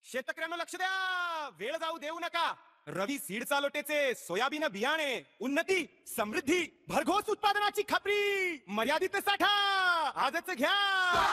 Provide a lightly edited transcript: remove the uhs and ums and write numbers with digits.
शेतकऱ्यांना लक्ष द्या, वेळ जाऊ देऊ नका. रवी सीड चालोटेचे सोयाबीन बियाणे, उन्नती, समृद्धी, भरघोस उत्पादनाची खात्री, मर्यादित साठा आजच घ्या.